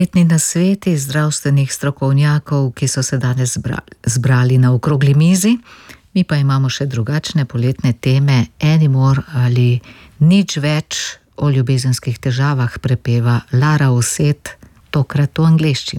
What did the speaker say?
Letni nasveti zdravstvenih strokovnjakov, ki so se danes zbrali na okrogli mizi. Mi pa imamo še drugačne poletne teme. Anymore ali Nič več o ljubezenskih težavah prepeva Lara Oset, tokrat v angleščini.